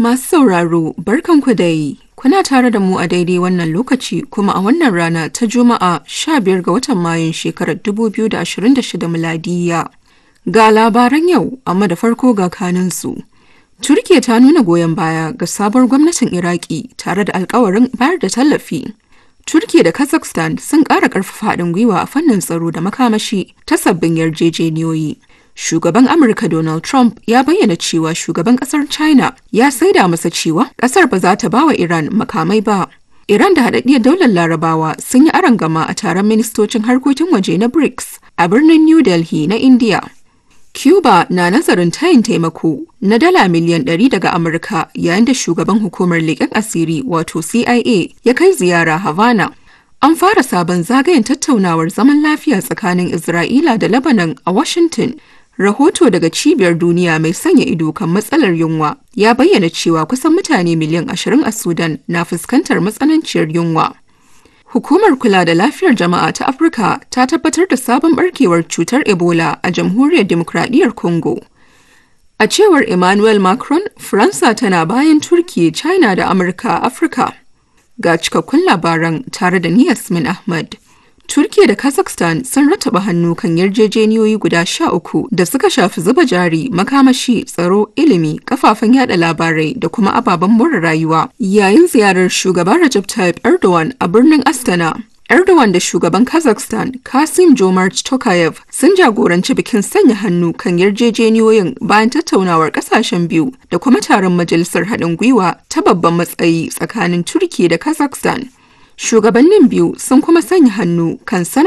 Masu sauraro, barkanku dai. Kuna tare da mu a daidai wannan lokaci kuma a wannan rana ta Juma'a 15 ga watan Mayun shekarar 2026 miladiyya. Ga labaran yau, amma da farko ga kanunsu. Turkiya ta nuna goyon baya ga sabuwar gwamnatin Iraki tare da alkawarin bayar da tallafi. Turkiya da Kazakhstan sun ƙara ƙarfafa haɗin gwiwa a fannin tsaro da makamashi ta sabbin yarjejeniyoyi. Shugaban Amurka Donald Trump ya bayyana cewa shugaban ƙasar China ya saida masa cewa ƙasar ba za ta ba wa Iran makamai ba. Iran da haɗaɗɗiyar daular Larabawa sun yi arangama a taron ministocin harkokin waje na BRICS a birnin New Delhi na India. Cuba na nazarin tayin taimako na dala miliyan 100 daga Amurka yayin da shugaban hukumar leƙen asiri wato CIA ya kai ziyara Havana. An fara sabon zagayen tattaunawar zaman lafiya tsakanin Isra'ila da Lebanon a Washington. Rahoto daga Cibiyar Duniya mai sanya ido kan matsalar yunwa ya bayyana cewa kusan mutane miliyan 20 a Sudan na fuskantar matsananciyar yunwa. Hukumar kula da lafiyar jama'a ta Afirka ta tabbatar da sabon barkewar cutar Ebola a Jamhuriyar Dimokradiyyar Congo. A cewar Emmanuel Macron, Faransa tana bayan Turkiyya, China da Amurka a Afirka. Ga cikakkun labaran tare da ni Yasmin Ahmad. Turkiya da Kazakhstan sun rattaba hannu kan yarjejeniyoyi guda 13 da suka shafi zuba jari, makamashi, tsaro, ilimi, kafafen yada labarai da kuma ababen more rayuwa. Yayin ziyarar shugaban Recep Tayyip Erdogan a birnin Astana, Erdogan da shugaban Kazakhstan Kassym-Jomart Tokayev sun jagoranci bikin sanya hannu kan yarjejeniyoyin bayan tattaunawar kasashen biyu da kuma taron majalisar haɗin gwiwa ta babban matsayi tsakanin Turkiya da Kazakhstan. Shugabannin biyu sun kuma sanya hannu kan